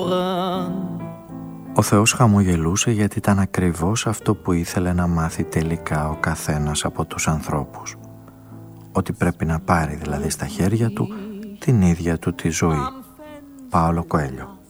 Ο Θεός χαμογελούσε γιατί ήταν ακριβώς αυτό που ήθελε να μάθει τελικά ο καθένας από τους ανθρώπους. Ότι πρέπει να πάρει δηλαδή στα χέρια του την ίδια του τη ζωή. Πάολο Κοέλιο.